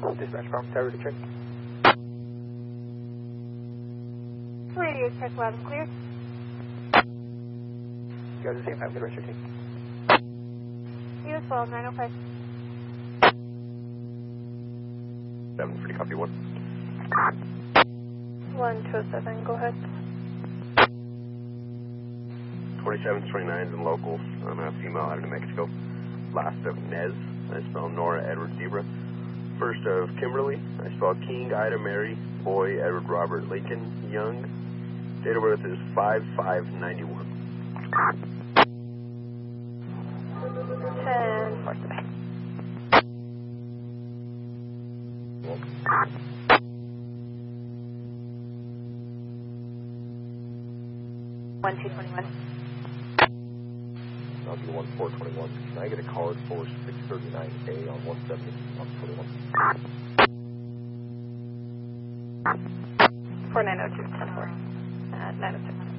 Dispatch from Tower to check. Radio check loud and clear. You guys the same time, good rest of your team. You as well, 905. 7, pretty copy 1. 1207, go ahead. 27s, 29s, and locals. I'm a female out of New Mexico. Last of Nez. I spell Nora Edward Zebra. First of Kimberly. I spell King Ida Mary. Boy Edward Robert Lincoln Young. Date of birth is 5/5/91. 10 4 today. 1221. I'll do 1421. Can I get a card for 639A on 170 on 21? 4902 10 4 at 906.